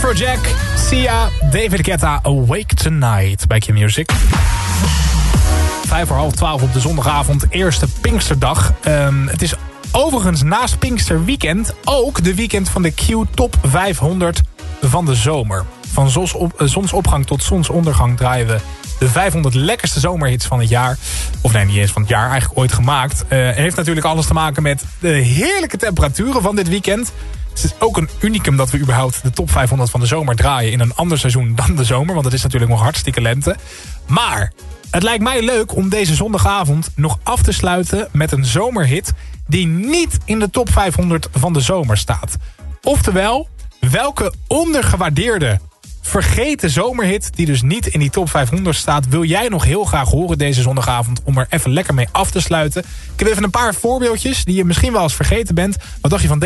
Afrojack, Sia, David Guetta, Awake Tonight bij Q-Music. 11:55 op de zondagavond, eerste Pinksterdag. Het is overigens naast Pinksterweekend ook de weekend van de Q Top 500 van de zomer. Van zonsopgang tot zonsondergang draaien we de 500 lekkerste zomerhits van het jaar. Of nee, niet eens van het jaar, eigenlijk ooit gemaakt. Het heeft natuurlijk alles te maken met de heerlijke temperaturen van dit weekend. Het is ook een unicum dat we überhaupt de top 500 van de zomer draaien in een ander seizoen dan de zomer. Want het is natuurlijk nog hartstikke lente. Maar het lijkt mij leuk om deze zondagavond nog af te sluiten met een zomerhit die niet in de top 500 van de zomer staat. Oftewel, welke ondergewaardeerde vergeten zomerhit die dus niet in die top 500 staat, wil jij nog heel graag horen deze zondagavond om er even lekker mee af te sluiten. Ik heb even een paar voorbeeldjes die je misschien wel eens vergeten bent. Wat dacht je van